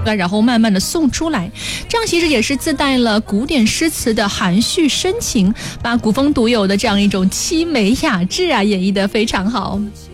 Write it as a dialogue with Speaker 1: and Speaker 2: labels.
Speaker 1: 然后慢慢的送出来，这样其实也是自带了古典诗词的含蓄深情，把古风独有的这样一种凄美雅致啊演绎得非常好。